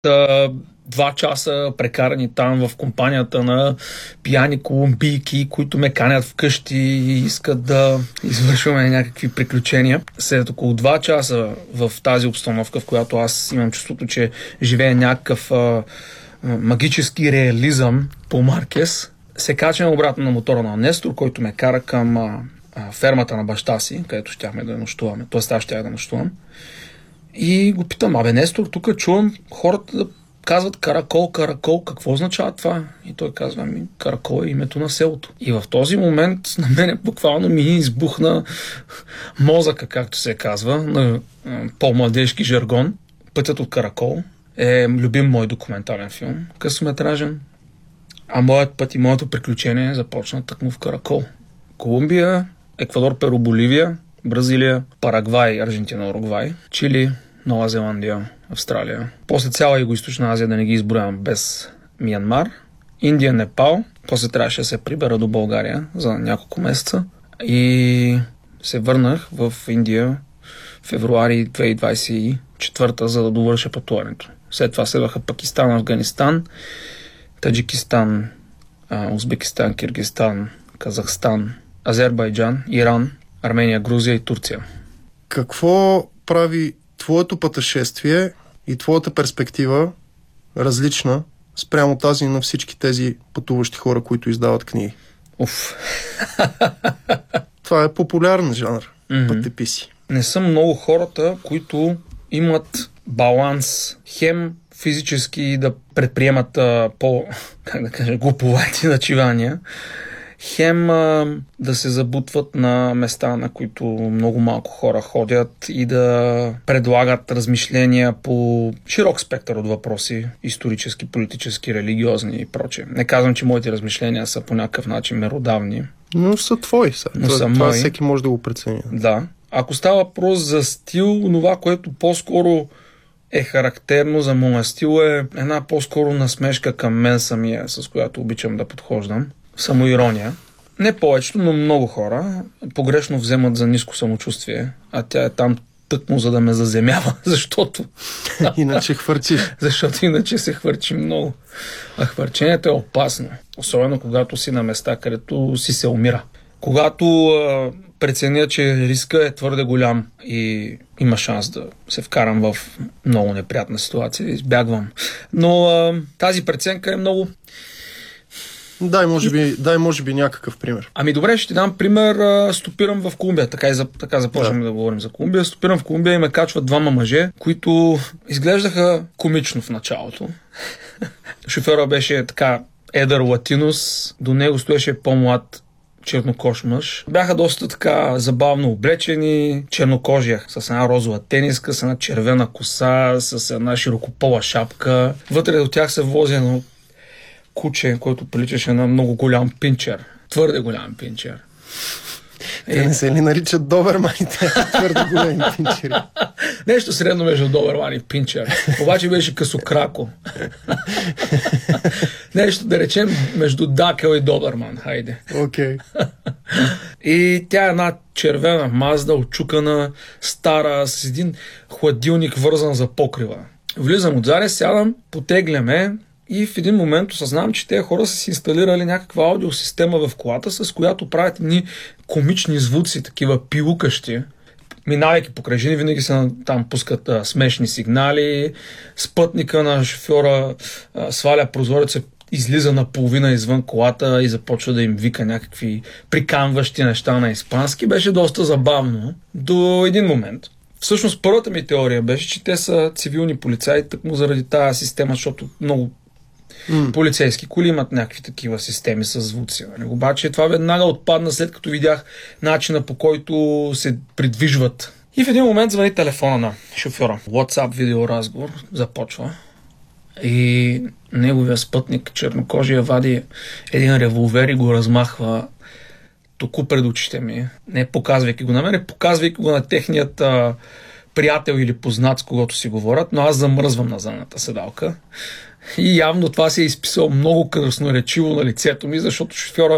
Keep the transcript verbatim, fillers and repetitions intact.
Та, два часа прекарани там в компанията на пияни колумбийки, които ме канят вкъщи и искат да извършваме някакви приключения. След около два часа в тази обстановка, в която аз имам чувството, че живее някакъв а, магически реализъм по Маркес, се качвам обратно на мотора на Нестор, който ме кара към а, а, фермата на баща си, където щяхме да нощуваме. Тоест аз щях да нощувам. И го питам: абе, Нестор, тук чувам хората да казват Каракол, Каракол, какво означава това? И той казва: ми, Каракол е името на селото. И в този момент на мене буквално ми избухна мозъка, както се казва, на по-младежки жаргон. Пътят от Каракол е любим мой документален филм, късометражен. А моят път и моето приключение започна тъкмо в Каракол. Колумбия, Еквадор, Перу, Боливия, Бразилия, Парагвай, Аржентина, Уругвай, Чили, Нова Зеландия, Австралия. После цяла Югоизточна Азия, да не ги изброявам без Миянмар, Индия, Непал. После трябваше да се прибера до България за няколко месеца и се върнах в Индия в февруари две хиляди двадесет и четвърта, за да довърша пътуването. След това следваха Пакистан, Афганистан, Таджикистан, Узбекистан, Киргизстан, Казахстан, Азербайджан, Иран, Армения, Грузия и Турция. Какво прави твоето пътешествие и твоята перспектива различна спрямо тази на всички тези пътуващи хора, които издават книги? Уф. Това е популярен жанр. Mm-hmm. Пътеписи. Не са много хората, които имат баланс. Хем физически да предприемат а, по, как да кажа, глуповати начивания. Хем а, да се забутват на места, на които много малко хора ходят и да предлагат размишления по широк спектър от въпроси, исторически, политически, религиозни и прочее. Не казвам, че моите размишления са по някакъв начин меродавни. Но са твои. Са. Но това, са това мои. всеки може да го прецени. Да. Ако става въпрос за стил, това, което по-скоро е характерно за моя стил, е една по-скоро насмешка към мен самия, с която обичам да подхождам. Самоирония. Не повечето, но много хора погрешно вземат за ниско самочувствие, а тя е там тъкмо за да ме заземява, защото... Иначе хвърчиш. Защото иначе се хвърчи много. А хвърчението е опасно. Особено когато си на места, където си се умира. Когато а, преценя, че риска е твърде голям и има шанс да се вкарам в много неприятна ситуация, избягвам. Но а, тази преценка е много... Дай може, би, дай, може би някакъв пример. Ами добре, ще ти дам пример. Стопирам в Колумбия. Така, и за, така започваме да. да говорим за Колумбия. Стопирам в Колумбия и ме качват двама мъже, които изглеждаха комично в началото. Шофьора беше така едър латинос, до него стоеше по-млад чернокож мъж. Бяха доста така забавно облечени, чернокожия, с една розова тениска, с една червена коса, с една широкопола шапка. Вътре от тях се вози едно куче, който приличаше на много голям пинчер. Твърде голям пинчер. Те е... не се ли наричат доберманите? Твърде големи пинчери. Нещо средно между доберман и пинчер. Обаче беше късокрако. Нещо да речем между дакел и доберман. Хайде. Окей. Okay. И тя е една червена мазда, очукана, стара, с един хладилник вързан за покрива. Влизам отзаде, сядам, потегляме, и в един момент осъзнавам, че тези хора са си инсталирали някаква аудиосистема в колата, с която правят едни комични звуци, такива пилукащи. Минавайки покрай жени, винаги се там пускат а, смешни сигнали. Спътника на шофьора а, сваля прозореца, излиза наполовина извън колата и започва да им вика някакви приканващи неща на испански. Беше доста забавно до един момент. Всъщност първата ми теория беше, че те са цивилни полицаи, тъкмо заради тази система, защото много Mm. полицейски коли имат някакви такива системи с звуци. Обаче това веднага отпадна, след като видях начина, по който се придвижват. И в един момент звъни телефона на шофьора. WhatsApp видеоразговор започва. И неговия спътник, чернокожия, вади един револвер и го размахва току пред очите ми. Не показвайки го на мен, показвайки го на техният а, приятел или познат, с когото си говорят, но аз замръзвам на задната седалка. И явно това се е изписал много красноречиво на лицето ми, защото шофьора